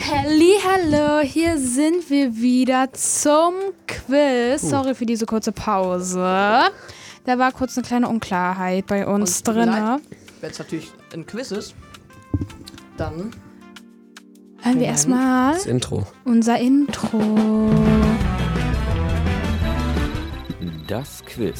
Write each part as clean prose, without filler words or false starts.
Hallo, hier sind wir wieder zum Quiz. Sorry für diese kurze Pause. Da war kurz eine kleine Unklarheit bei uns drin. Wenn es natürlich ein Quiz ist, dann hören wir erstmal das Intro. Unser Intro. Das Quiz.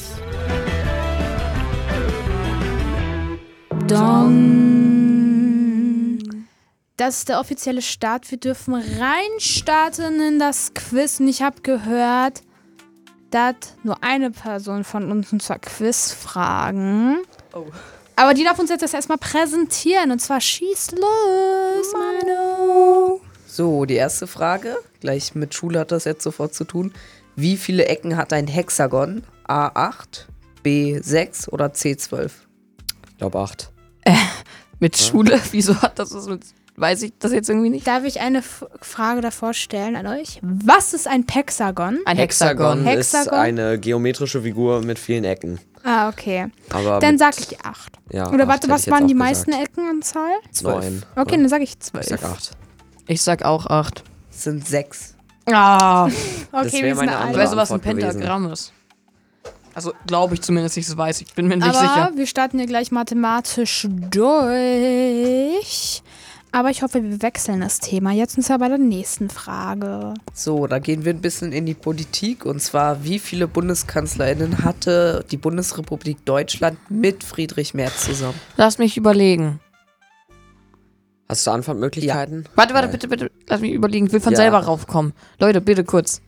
Dong. Das ist der offizielle Start. Wir dürfen reinstarten in das Quiz. Und ich habe gehört, dass nur eine Person von uns unser Quiz fragen. Oh. Aber die darf uns jetzt erstmal präsentieren. Und zwar schießt los, Manu. So, die erste Frage. Gleich mit Schule hat das jetzt sofort zu tun. Wie viele Ecken hat ein Hexagon? A8, B6 oder C12? Ich glaube 8. Mit Schule, wieso hat das mit, weiß ich das jetzt irgendwie nicht? Darf ich eine Frage davor stellen an euch? Was ist ein Hexagon? Ein Hexagon. Ist eine geometrische Figur mit vielen Ecken. Ah, okay. Aber Dann sag ich 8. ja, Oder 8 warte, hätte was ich jetzt waren die auch meisten gesagt. Eckenanzahl? 9. Okay, dann sag ich 12. Ich sag 8. Ich sag auch 8. Es sind 6. Ah, Okay, Das wär wir sind meine ich andere weiß, was ein Antwort gewesen. Pentagramm ist. Also glaube ich zumindest, ich es weiß. Ich bin mir nicht Aber sicher. wir starten hier gleich mathematisch durch. Aber ich hoffe, wir wechseln das Thema. Jetzt sind wir bei der nächsten Frage. So, da gehen wir ein bisschen in die Politik. Und zwar, wie viele BundeskanzlerInnen hatte die Bundesrepublik Deutschland mit Friedrich Merz zusammen? Lass mich überlegen. Hast du Antwortmöglichkeiten? Warte, bitte. Lass mich überlegen. Ich will von Ja. selber raufkommen. Leute, bitte kurz.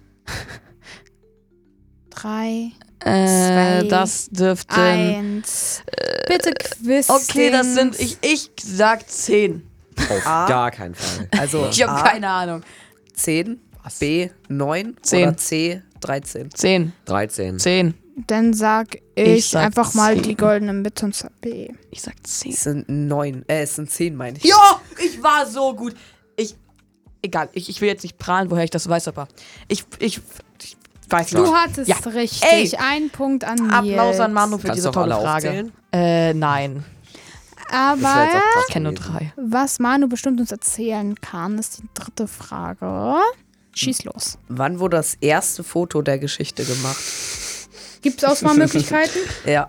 3, 2, Das dürften... 1. Bitte Quiz. Okay, das sind... Ich sag 10. Auf A. gar keinen Fall. Also Ich habe A, keine Ahnung. 10, B, 9 10. oder C, 13? 10. 13. 10. Dann sag Ich ich sag einfach mal 10. die goldene Mitte und zwar B. Ich sag 10. Es sind 9, es sind 10, meine ich. Ja, ich war so gut. Egal, ich will jetzt nicht prahlen, woher ich das weiß, aber ich weiß Du nicht. hattest Ja. richtig. Ey. Ein Punkt an Nils. Applaus an Manu für Kannst diese du auch tolle alle Frage. aufzählen? Nein. Das wär Aber jetzt auch krass Ich kenne nur gewesen. 3. was Manu bestimmt uns erzählen kann, ist die dritte Frage. Schieß los. Wann wurde das erste Foto der Geschichte gemacht? Gibt es Auswahlmöglichkeiten? Ja.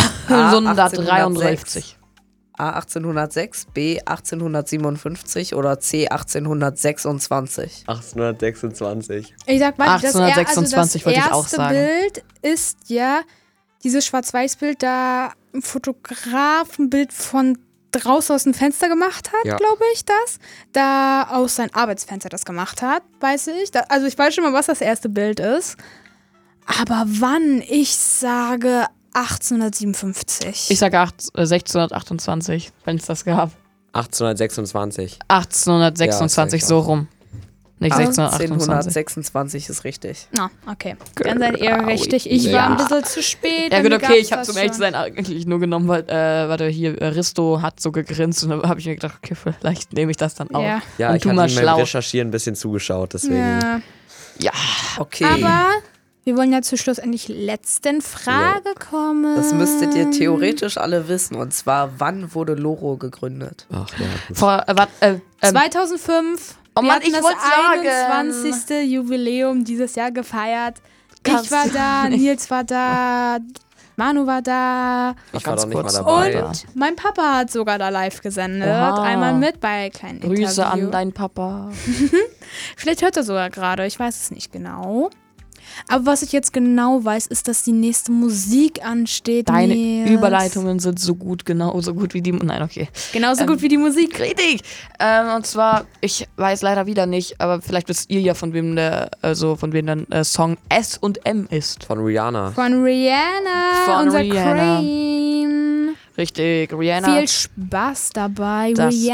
1963. A 1806, B 1857 oder C 1826? 1826. Ich sag, warte, 1826 das wollte ich auch erste sagen. Bild ist ja dieses Schwarz-Weiß-Bild, da ein Fotograf ein Bild von draußen aus dem Fenster gemacht hat, Ja. glaube ich, das. Da aus seinem Arbeitsfenster das gemacht hat, weiß ich. Also ich weiß schon mal, was das erste Bild ist. Aber wann? Ich sage 1857. Ich sage 1628, wenn es das gab. 1826. 1826, Ja, so rum. Nicht 1628. 1826 ist richtig. Na, okay. Dann seid ihr richtig. Ich war ein bisschen zu spät. Ja bei gut, mir okay, gab's ich habe das zum ehrlich zu schon. sein eigentlich nur genommen, weil, warte, hier, Risto hat so gegrinst und da habe ich mir gedacht, okay, vielleicht nehme ich das dann auch. Ja. Ja, Und ich du habe mal ihm beim schlau. Recherchieren ein bisschen zugeschaut, deswegen. Ja. Ja, Okay. Aber wir wollen ja zur schlussendlich letzten Frage kommen. Das müsstet ihr theoretisch alle wissen. Und zwar, wann wurde Loro gegründet? Ach ja, gut. vor, 2005. Oh Wir Mann, hatten ich das wollt's sagen. 21. Jubiläum dieses Jahr gefeiert. Kannst Ich war du da, nicht. Nils war da, Manu war da Ich war ganz doch nicht mal kurz. dabei. und mein Papa hat sogar da live gesendet. Oha. Einmal mit bei kleinen Grüße Interview. an deinen Papa. Vielleicht hört er sogar gerade, ich weiß es nicht genau. Aber was ich jetzt genau weiß, ist, dass die nächste Musik ansteht. Deine Nils. Überleitungen sind so gut, genauso gut wie die. Nein, okay. Genauso gut wie die Musik. Richtig. Und zwar, ich weiß leider wieder nicht, aber vielleicht wisst ihr ja, von wem der Song S&M ist. Von Rihanna. Von Rihanna, Von unser Rihanna. Queen. Richtig, Rihanna. Viel Spaß dabei, Das Rihanna.